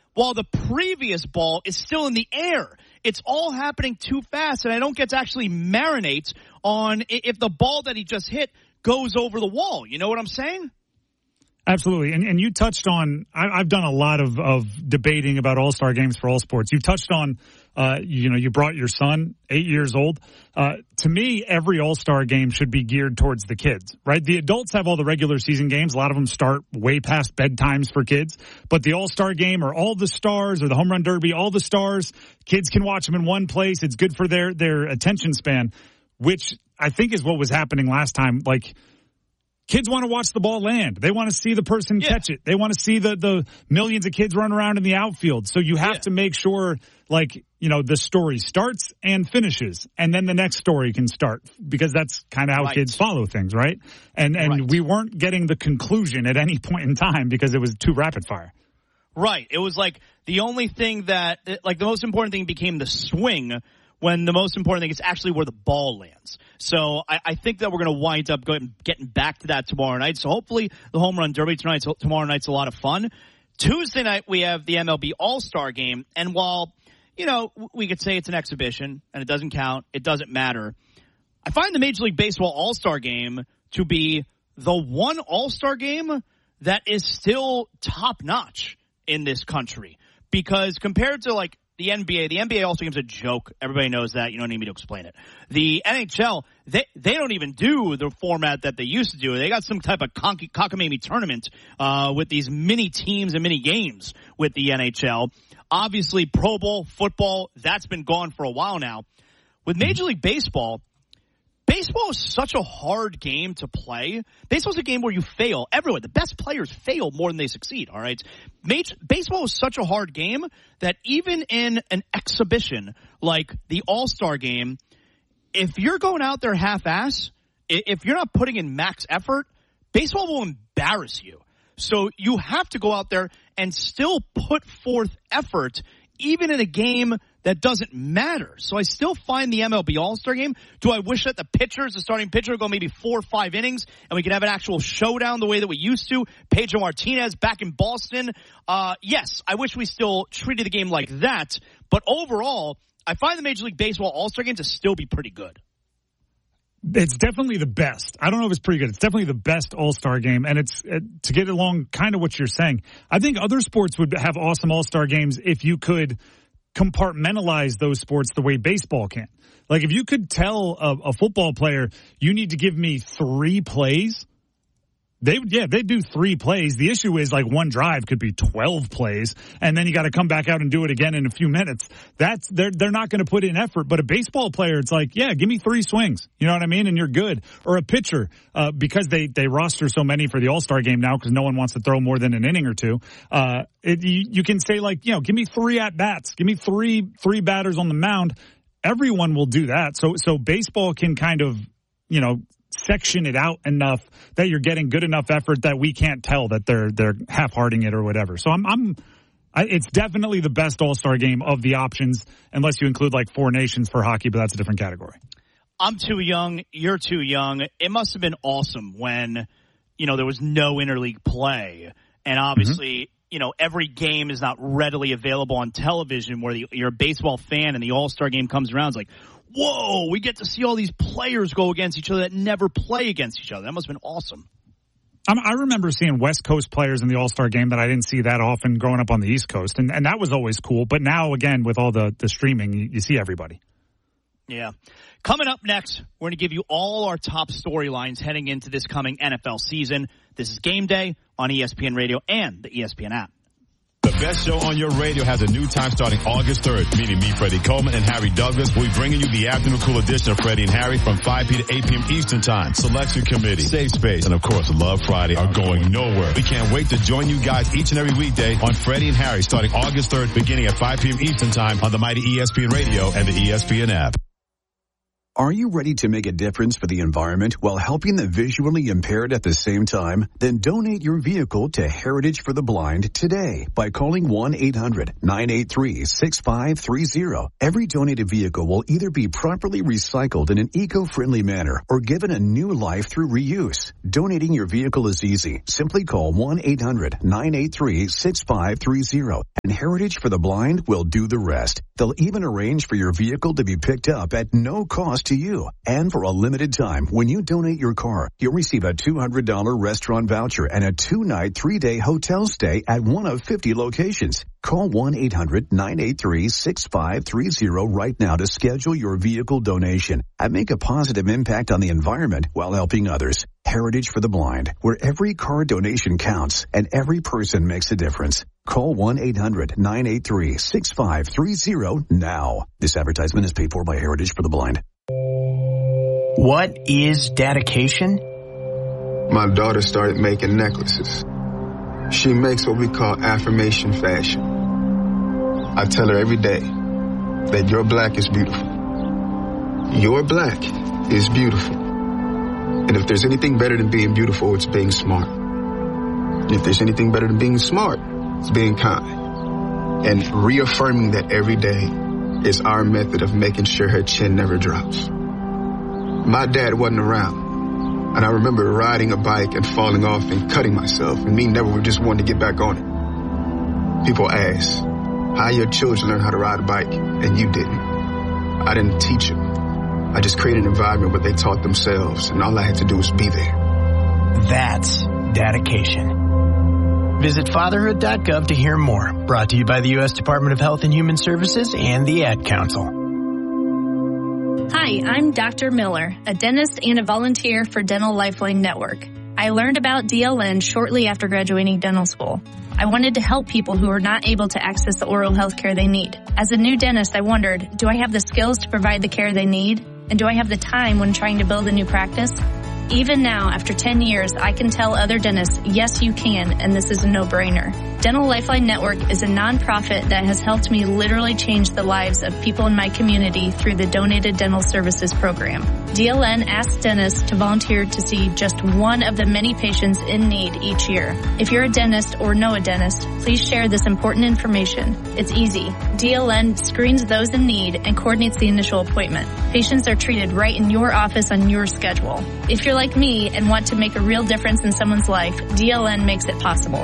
while the previous ball is still in the air. It's all happening too fast, and I don't get to actually marinate on if the ball that he just hit goes over the wall. You know what I'm saying? Absolutely. And you touched on, I've done a lot of debating about all-star games for all sports. You touched on, you brought your son, 8 years old. To me, every all-star game should be geared towards the kids, right? The adults have all the regular season games. A lot of them start way past bedtimes for kids. But the all-star game or all the stars or the home run derby, all the stars, kids can watch them in one place. It's good for their attention span, which I think is what was happening last time. Like, kids want to watch the ball land. They want to see the person catch it. They want to see the millions of kids run around in the outfield. So you have to make sure, the story starts and finishes, and then the next story can start, because that's kind of how kids follow things, right? And we weren't getting the conclusion at any point in time because it was too rapid fire. Right. It was like the only thing the most important thing became the swing, when the most important thing is actually where the ball lands. So I think that we're going to wind up getting back to that tomorrow night. So hopefully the home run derby tomorrow night's a lot of fun. Tuesday night we have the MLB All-Star Game. And while, we could say it's an exhibition and it doesn't count, it doesn't matter, I find the Major League Baseball All-Star Game to be the one All-Star Game that is still top-notch in this country. Because compared to, the NBA All-Star Game's a joke. Everybody knows that. You don't need me to explain it. The NHL, they don't even do the format that they used to do. They got some type of cockamamie tournament with these mini teams and mini games with the NHL. Obviously, Pro Bowl, football, that's been gone for a while now. With Major League Baseball is such a hard game to play. Baseball's a game where you fail. Everyone, the best players fail more than they succeed, all right? Baseball is such a hard game that even in an exhibition like the All-Star Game, if you're going out there half-ass, if you're not putting in max effort, baseball will embarrass you. So you have to go out there and still put forth effort, even in a game that doesn't matter. So I still find the MLB All-Star Game. Do I wish that the starting pitcher, would go maybe 4 or 5 innings and we could have an actual showdown the way that we used to? Pedro Martinez back in Boston. Yes, I wish we still treated the game like that. But overall, I find the Major League Baseball All-Star Game to still be pretty good. It's definitely the best. I don't know if it's pretty good. It's definitely the best All-Star Game. And it's to get along kind of what you're saying. I think other sports would have awesome All-Star Games if you could compartmentalize those sports the way baseball can. Like, if you could tell a football player, you need to give me 3 plays, they'd do 3 plays. The issue is, one drive could be 12 plays, and then you got to come back out and do it again in a few minutes. They're not going to put in effort. But a baseball player, it's give me 3 swings. You know what I mean? And you're good. Or a pitcher, because they roster so many for the All-Star Game now because no one wants to throw more than an inning or 2. You can say, give me 3 at-bats. Give me three batters on the mound. Everyone will do that. So baseball can kind of, section it out enough that you're getting good enough effort that we can't tell that they're half-hearting it or whatever. So it's definitely the best All-Star Game of the options, unless you include 4 nations for hockey, but that's a different category. I'm too young. You're too young. It must have been awesome when, there was no interleague play. And obviously, every game is not readily available on television where you're a baseball fan and the All-Star Game comes around. It's like, whoa, we get to see all these players go against each other that never play against each other. That must have been awesome. I remember seeing West Coast players in the All-Star Game that I didn't see that often growing up on the East Coast, and that was always cool. But now, again, with all the streaming, you see everybody. Yeah. Coming up next, we're going to give you all our top storylines heading into this coming NFL season. This is Game Day on ESPN Radio and the ESPN app. The best show on your radio has a new time starting August 3rd, meaning me, Freddie Coleman, and Harry Douglas. We'll be bringing you the afternoon cool edition of Freddie and Harry from 5 p.m. to 8 p.m. Eastern Time. Selection Committee, Safe Space, and of course, Love Friday are going nowhere. We can't wait to join you guys each and every weekday on Freddie and Harry starting August 3rd, beginning at 5 p.m. Eastern Time on the mighty ESPN Radio and the ESPN app. Are you ready to make a difference for the environment while helping the visually impaired at the same time? Then donate your vehicle to Heritage for the Blind today by calling 1-800-983-6530. Every donated vehicle will either be properly recycled in an eco-friendly manner or given a new life through reuse. Donating your vehicle is easy. Simply call 1-800-983-6530 and Heritage for the Blind will do the rest. They'll even arrange for your vehicle to be picked up at no cost to you. And for a limited time, when you donate your car, you'll receive a $200 restaurant voucher and a 2-night, 3-day hotel stay at one of 50 locations. Call 1-800-983-6530 right now to schedule your vehicle donation and make a positive impact on the environment while helping others. Heritage for the Blind, where every car donation counts and every person makes a difference. Call 1-800-983-6530 now. This advertisement is paid for by Heritage for the Blind. What is dedication? My daughter started making necklaces. She makes what we call affirmation fashion. I tell her every day that your black is beautiful. Your black is beautiful. And if there's anything better than being beautiful, it's being smart. And if there's anything better than being smart, it's being kind. And reaffirming that every day is our method of making sure her chin never drops. My dad wasn't around. And I remember riding a bike and falling off and cutting myself, and me never just wanted to get back on it. People ask, how your children learn how to ride a bike, and you didn't? I didn't teach them. I just created an environment where they taught themselves, and all I had to do was be there. That's dedication. Visit fatherhood.gov to hear more. Brought to you by the U.S. Department of Health and Human Services and the Ad Council. Hi, I'm Dr. Miller, a dentist and a volunteer for Dental Lifeline Network. I learned about DLN shortly after graduating dental school. I wanted to help people who are not able to access the oral health care they need. As a new dentist, I wondered, do I have the skills to provide the care they need? And do I have the time when trying to build a new practice? Even now, after 10 years, I can tell other dentists, yes, you can, and this is a no-brainer. Dental Lifeline Network is a nonprofit that has helped me literally change the lives of people in my community through the Donated Dental Services program. DLN asks dentists to volunteer to see just one of the many patients in need each year. If you're a dentist or know a dentist, please share this important information. It's easy. DLN screens those in need and coordinates the initial appointment. Patients are treated right in your office on your schedule. If you're like me and want to make a real difference in someone's life, DLN makes it possible.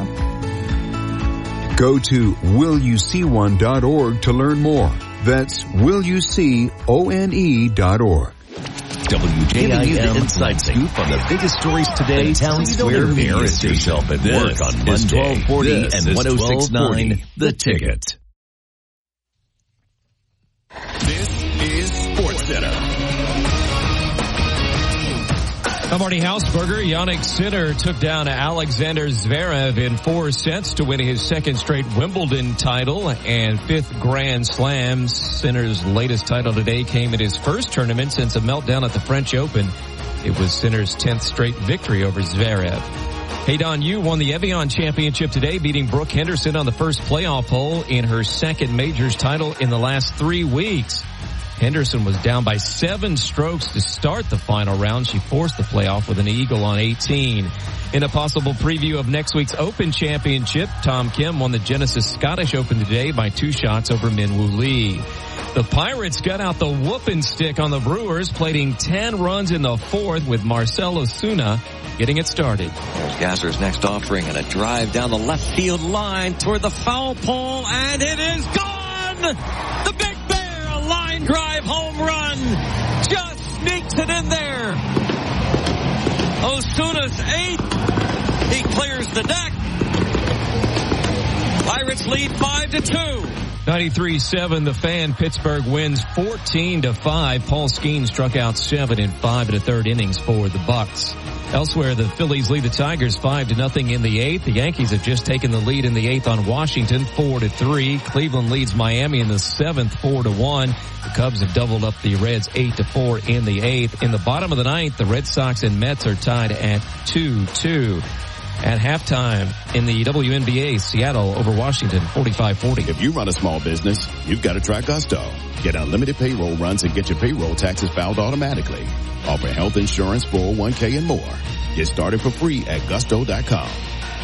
Go to willyouseeone.org to learn more. That's willyouseeone.org. WJIM Inside Scoop on the biggest stories today. Town Square embarrass yourself at work on Monday. 1240 and 106.9 The Ticket. This is SportsCenter. I'm Marty Hausberger. Yannick Sinner took down Alexander Zverev in 4 sets to win his second straight Wimbledon title and 5th Grand Slam. Sinner's latest title today came at his first tournament since a meltdown at the French Open. It was Sinner's 10th straight victory over Zverev. Hey Don Yu won the Evian Championship today, beating Brooke Henderson on the first playoff hole in her second majors title in the last 3 weeks. Henderson was down by 7 strokes to start the final round. She forced the playoff with an eagle on 18. In a possible preview of next week's Open Championship, Tom Kim won the Genesis Scottish Open today by 2 shots over Min Woo Lee. The Pirates got out the whooping stick on the Brewers, plating 10 runs in the 4th with Marcell Ozuna getting it started. There's Gassner's next offering and a drive down the left field line toward the foul pole, and it is gone! The Big Bear! Line drive home run, just sneaks it in there. Osuna's 8th. He clears the deck. Pirates lead 5-2. 93-7, the Fan. Pittsburgh wins 14-5. Paul Skeens struck out 7 in 5 1/3 innings for the Bucks. Elsewhere, the Phillies lead the Tigers 5-0 in the 8th. The Yankees have just taken the lead in the 8th on Washington 4-3. Cleveland leads Miami in the 7th 4-1. The Cubs have doubled up the Reds 8-4 in the 8th. In the bottom of the 9th, the Red Sox and Mets are tied at 2-2. At halftime in the WNBA, Seattle over Washington, 45-40. If you run a small business, you've got to try Gusto. Get unlimited payroll runs and get your payroll taxes filed automatically. Offer health insurance, 401k, and more. Get started for free at gusto.com.